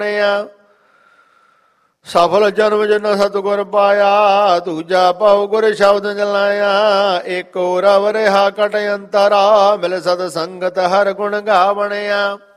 ਸਫਲ ਜਨਮ ਜਨ ਸਤਿਗੁਰ ਪਾਇਆ, ਦੂਜਾ ਪਾਉ ਗੁਰ ਸ਼ਬਦ ਜਲਾਇਆ। ਇੱਕ ਰਵ ਰਿਹਾ ਕਟ ਅੰਤਰਾ, ਮਿਲ ਸਤ ਸੰਗਤ ਹਰ ਗੁਣ ਗਾਵਣਿਆ।